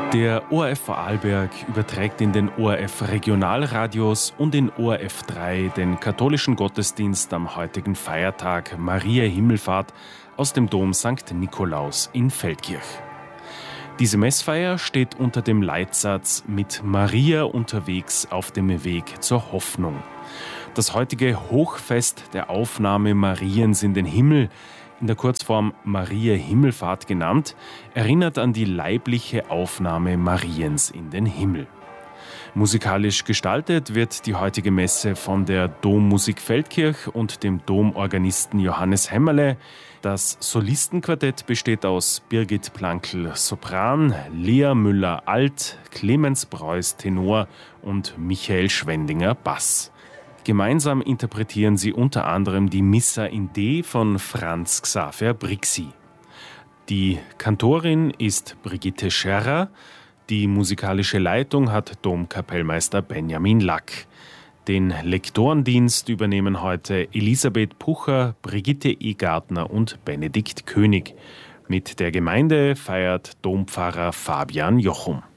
Der ORF Vorarlberg überträgt in den ORF Regionalradios und in ORF 3 den katholischen Gottesdienst am heutigen Feiertag Maria Himmelfahrt aus dem Dom St. Nikolaus in Feldkirch. Diese Messfeier steht unter dem Leitsatz „Mit Maria unterwegs auf dem Weg zur Hoffnung". Das heutige Hochfest der Aufnahme Mariens in den Himmel, in der Kurzform Maria Himmelfahrt genannt, erinnert an die leibliche Aufnahme Mariens in den Himmel. Musikalisch gestaltet wird die heutige Messe von der Dommusik Feldkirch und dem Domorganisten Johannes Hämmerle. Das Solistenquartett besteht aus Birgit Plankl Sopran, Lea Müller Alt, Clemens Preuß Tenor und Michael Schwendinger Bass. Gemeinsam interpretieren sie unter anderem die Missa in D von Franz Xaver Brixi. Die Kantorin ist Brigitte Scherrer. Die musikalische Leitung hat Domkapellmeister Benjamin Lack. Den Lektorendienst übernehmen heute Elisabeth Pucher, Brigitte E. Gartner und Benedikt König. Mit der Gemeinde feiert Dompfarrer Fabian Jochum.